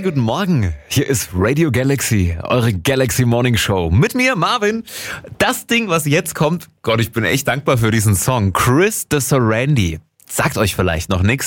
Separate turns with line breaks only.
guten Morgen. Hier ist Radio Galaxy, eure Galaxy Morning Show. Mit mir, Marvin. Das Ding, was jetzt kommt, Gott, ich bin echt dankbar für diesen Song. Chris de Sorandi. Sagt euch vielleicht noch nix.